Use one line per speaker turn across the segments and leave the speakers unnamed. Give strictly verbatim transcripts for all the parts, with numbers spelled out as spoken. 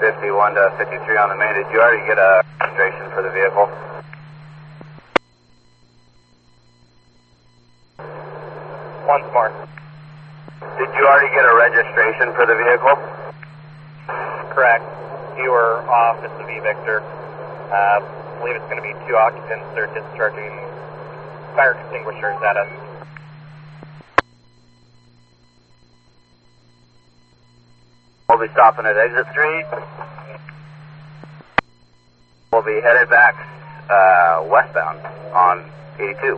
fifty-one to fifty-three on the main. Did you already get a registration for the vehicle?
Once more.
Did you already get a registration for the vehicle?
Correct. You were off at the V Victor. Uh, I believe it's going to be two occupants. They're discharging fire extinguishers at us.
We'll be stopping at Exit Street. We'll be headed back uh, westbound on eighty-two.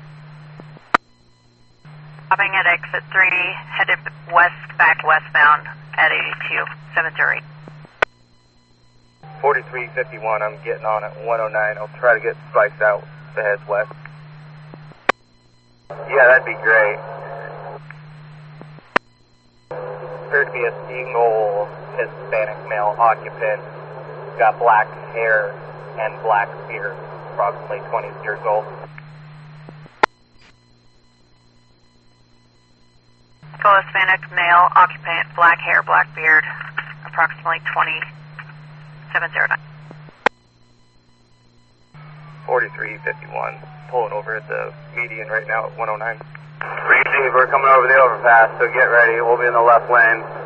Stopping at Exit three, headed west, back westbound at eighty-two, seven zero eight.
forty-three fifty-one, I'm getting on at one oh nine. I'll try to get spiked out the heads west.
Yeah, that'd be great.
Appeared to be a single Hispanic male occupant. Got black hair and black beard, approximately twenty years old.
Full Hispanic male occupant, black hair, black beard, approximately twenty, seven zero nine.
forty-three fifty-one, pulling over at the median right now at one oh nine.
Receive, we're coming over the overpass, so get ready. We'll be in the left lane.